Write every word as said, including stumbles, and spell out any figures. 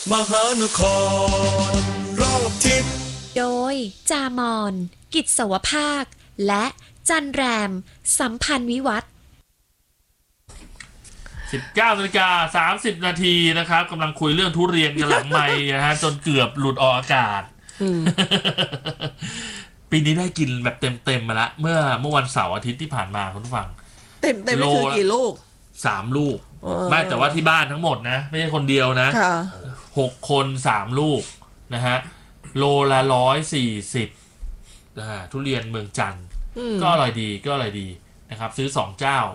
มหานครรอบทิศโดยจามอน กิจสวภาค และจันแรม สัมพันธ์วิวัฒน์สิบเก้านาฬิกาสามสิบนาทีนะครับกำลังคุยเรื่องทุเรียนกันหลังไมค์นะฮะจนเกือบหลุดออกอากาศ ปีนี้ได้กินแบบเต็มๆมาละเมื่อเมื่อวันเสาร์อาทิตย์ที่ผ่านมาคุณผู้ฟังเต็มเต็มไม่คือกี่ลูกสามลูกเออไม่แต่ว่าที่บ้านทั้งหมดนะ ไม่ใช่คนเดียวนะค่ะหกคนสามลูกนะฮะโลละร้อยสี่สิบนะฮะทุเรียนเมืองจันทร์ก็อร่อยดีก็อร่อยดีนะครับซื้อสองเจ้า